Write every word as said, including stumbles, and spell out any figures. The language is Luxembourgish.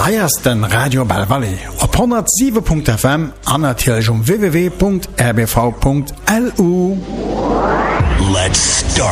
Eiersten Radio Bell Valley op honderd sieben Punkt F M an natürlich um w w w Punkt r b v Punkt l u. Let's start.